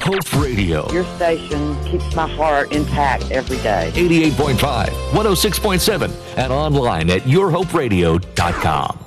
Hope Radio. Your station keeps my heart intact every day. 88.5, 106.7, and online at yourhoperadio.com.